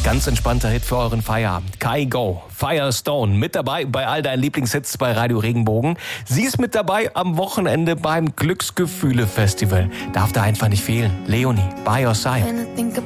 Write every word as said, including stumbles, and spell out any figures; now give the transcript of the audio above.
Ganz entspannter Hit für euren Feierabend. Kai Go, Firestone, mit dabei bei all deinen Lieblingshits bei Radio Regenbogen. Sie ist mit dabei am Wochenende beim Glücksgefühle-Festival. Darf da einfach nicht fehlen. Leonie, by your side.